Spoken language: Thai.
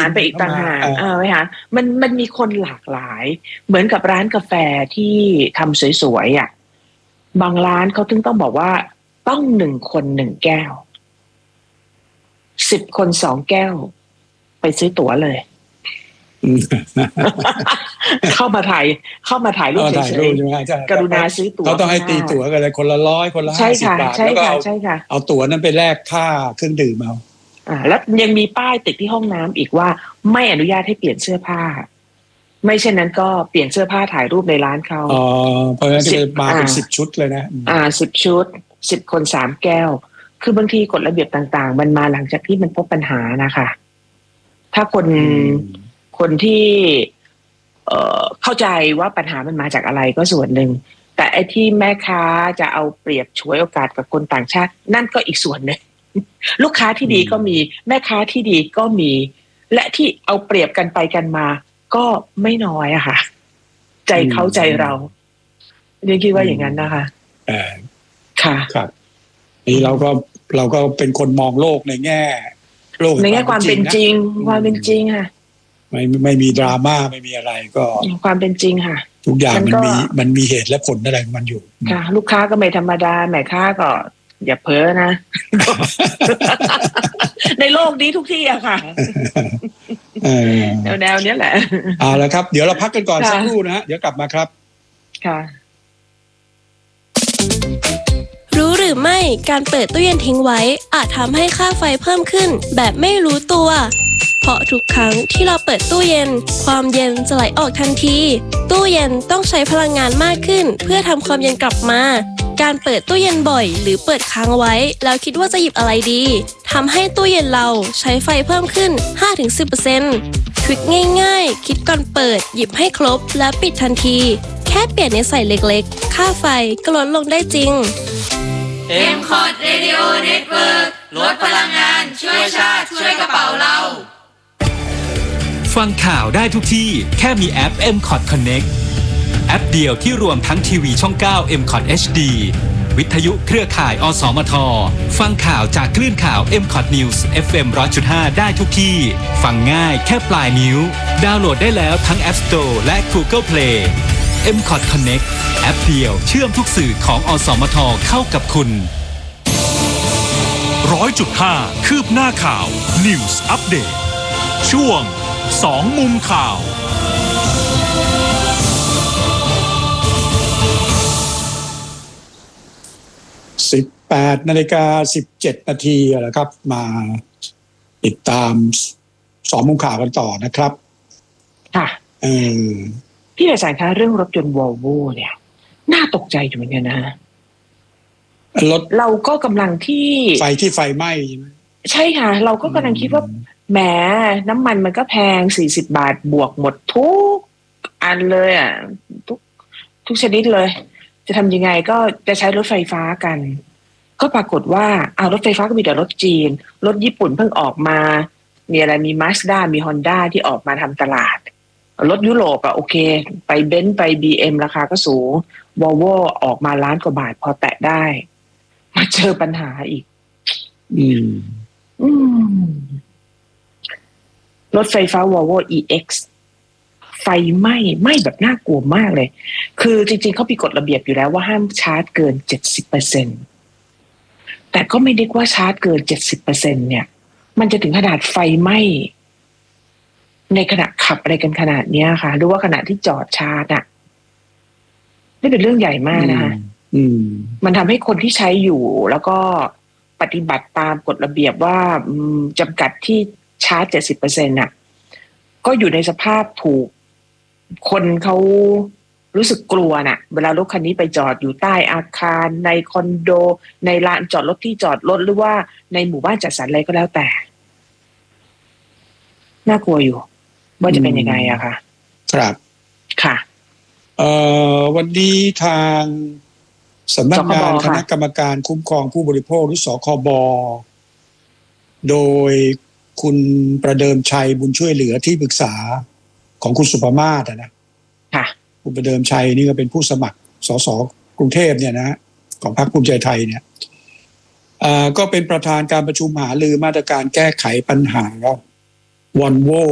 ารไปอีกต่างหากไหมคะมันมีคนหลากหลายเหมือนกับร้านกาแฟที่ทำสวยๆอ่ะบางร้านเขาถึงต้องบอกว่าต้อง1 คน 1 แก้ว10 คน 2 แก้วไปซื้อตั๋วเลยเข้ามาถ่ายรูปเฉยๆกรุณาซื้อตั๋วเขาต้องให้ตีตั๋วกันเลยคนละ100คนละ50 บาทแล้วก็เอาตั๋วนั้นไปแลกค่าเครื่องดื่มเอาแล้วยังมีป้ายติดที่ห้องน้ำอีกว่าไม่อนุญาตให้เปลี่ยนเสื้อผ้าไม่เช่นนั้นก็เปลี่ยนเสื้อผ้าถ่ายรูปในร้านเขาเพราะฉะนั้นจะมาเป็น10 ชุดเลยนะ 10 ชุด10 คน 3 แก้วคือบางทีกฎระเบียบต่างๆมันมาหลังจากที่มันพบปัญหานะคะถ้าคนที่เข้าใจว่าปัญหามันมาจากอะไรก็ส่วนหนึ่งแต่ไอ้ที่แม่ค้าจะเอาเปรียบฉวยโอกาสกับคนต่างชาตินั่นก็อีกส่วนหนึ่งลูกค้าที่ดีก็มีแม่ค้าที่ดีก็มีและที่เอาเปรียบกันไปกันมาก็ไม่น้อยอะค่ะใจเขาใจเราเรียกคิดว่าอย่างนั้นนะคะค่ะครับนี่เราก็เป็นคนมองโลกในแง่ความเป็นจริงค่ะไม่มีดราม่าไม่มีอะไรก็ความเป็นจริงค่ะทุกอย่างมันมีเหตุและผลอะไรของมันอยู่ค่ะลูกค้าก็ไม่ธรรมดาแม่ค้าก็อย่าเพ้อนะ ในโลกนี้ทุกที่อะค่ะแนวนี้แหละแล้วครับเดี๋ยวเราพักกันก่อนสักครู่นะฮะเดี๋ยวกลับมาครับค่ะรู้หรือไม่การเปิดตู้เย็นทิ้งไว้อาจทำให้ค่าไฟเพิ่มขึ้นแบบไม่รู้ตัวเพราะทุกครั้งที่เราเปิดตู้เย็นความเย็นจะไหลออกทันทีตู้เย็นต้องใช้พลังงานมากขึ้นเพื่อทำความเย็นกลับมาการเปิดตู้เย็นบ่อยหรือเปิดค้างไว้แล้วคิดว่าจะหยิบอะไรดีทำให้ตู้เย็นเราใช้ไฟเพิ่มขึ้น 5-10% ทริคง่ายๆคิดก่อนเปิดหยิบให้ครบและปิดทันทีแค่เปลี่ยนนิสัยเล็กๆค่าไฟก็ลดลงได้จริง MCOT Radio Network ลดพลังงานช่วยชาติช่วยกระเป๋าเราฟังข่าวได้ทุกที่แค่มีแอป MCOT Connect แอปเดียวที่รวมทั้งทีวีช่อง 9 MCOT HD วิทยุเครือข่ายอสมทฟังข่าวจากคลื่นข่าว MCOT News FM 100.5 ได้ทุกที่ฟังง่ายแค่ปลายนิ้วดาวน์โหลดได้แล้วทั้ง App Store และ Google Play MCOT Connect แอปเดียวเชื่อมทุกสื่อของอสมทเข้ากับคุณ 100.5 คืบหน้าข่าว News Update ช่วง2 มุมข่าว 18:17 น.แล้วครับมาติดตาม2 มุมข่าวกันต่อนะครับค่ะพี่อาจารย์คะเรื่องรถยนต์ Volvo เนี่ยน่าตกใจอยู่เหมือนกันนะรถเราก็กำลังที่ไฟไหม้ใช่ไหมใช่ค่ะเราก็กำลังคิดว่าแหมน้ำมันมันก็แพง40 บาทบวกหมดทุกอันเลยอ่ะทุกชนิดเลยจะทำยังไงก็จะใช้รถไฟฟ้ากันก็ปรากฏว่ารถไฟฟ้าก็มีแต่รถจีนรถญี่ปุ่นเพิ่งออกมามีอะไรมี Mazda มี Honda ที่ออกมาทำตลาดรถยุโรปโอเคไปเบนซ์ไป BM ราคาก็สูง Volvo ออกมาล้านกว่าบาทพอแตะได้มาเจอปัญหาอีกรถไฟฟ้า Volvo EX ไฟไหม้แบบน่ากลัวมากเลยคือจริงๆเขามีกฎระเบียบอยู่แล้วว่าห้ามชาร์จเกิน 70% แต่ก็ไม่นึกว่าชาร์จเกิน 70% เนี่ยมันจะถึงขนาดไฟไหม้ในขณะขับอะไรกันขนาดนี้ค่ะหรือว่าขณะที่จอดชาร์จนี่เป็นเรื่องใหญ่มากนะคะมันทำให้คนที่ใช้อยู่แล้วก็ปฏิบัติตามกฎระเบียบว่าจำกัดที่ชาร์จ 70% น่ะก็อยู่ในสภาพถูกคนเขารู้สึกกลัวน่ะเวลารถคันนี้ไปจอดอยู่ใต้อาคารในคอนโดในลานจอดรถที่จอดรถหรือว่าในหมู่บ้านจัดสรรอะไรก็แล้วแต่น่ากลัวอยู่ว่าจะเป็นยังไงอะค่ะครับค่ะวันนี้ทางสำนักงานคณะกรรมการคุ้มครองผู้บริโภคหรือสคบ.โดยคุณประเดิมชัยบุญช่วยเหลือที่ปรึกษาของคุณสุภมาศนะค่ะคุณประเดิมชัยนี่ก็เป็นผู้สมัครสสกรุงเทพเนี่ยนะของพรรคภูมิใจไทยเนี่ยก็เป็นประธานการประชุมหารือมาตรการแก้ไขปัญหาVolvo